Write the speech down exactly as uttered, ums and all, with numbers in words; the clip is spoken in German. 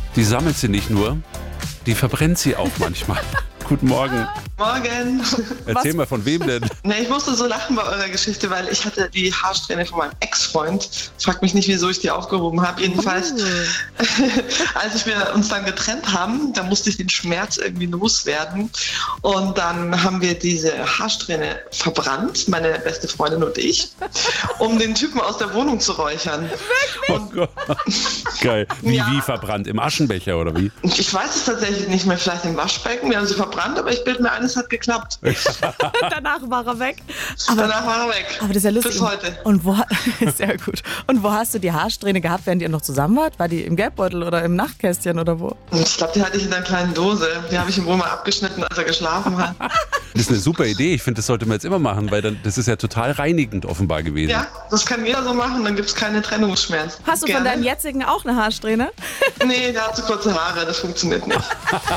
Die sammelt sie nicht nur, die verbrennt sie auch manchmal. Guten Morgen. Morgen. Erzähl Was? mal, von wem denn? Ne, ich musste so lachen bei eurer Geschichte, weil ich hatte die Haarsträhne von meinem Ex-Freund. Frag mich nicht, wieso ich die aufgehoben habe. Jedenfalls, oh. als wir uns dann getrennt haben, da musste ich den Schmerz irgendwie loswerden. Und dann haben wir diese Haarsträhne verbrannt, meine beste Freundin und ich, um den Typen aus der Wohnung zu räuchern. Oh Gott. Geil. Wie, ja. wie verbrannt? Im Aschenbecher oder wie? Ich weiß es tatsächlich nicht mehr, vielleicht im Waschbecken. Wir haben sie verbrannt, aber ich bilde mir ein, es hat geklappt. Danach war er weg. Aber, Danach war er weg. Aber das ist ja lustig. Bis heute. Und wo, sehr gut. Und wo hast du die Haarsträhne gehabt, während ihr noch zusammen wart? War die im Geldbeutel oder im Nachtkästchen oder wo? Ich glaube, die hatte ich in einer kleinen Dose. Die habe ich ihm wohl mal abgeschnitten, als er geschlafen hat. Das ist eine super Idee. Ich finde, das sollte man jetzt immer machen, weil dann, das ist ja total reinigend offenbar gewesen. Ja, das kann jeder so machen, dann gibt es keine Trennungsschmerzen. Hast du Gerne. von deinem jetzigen auch eine Haarsträhne? Nee, der hat zu kurze Haare, das funktioniert nicht.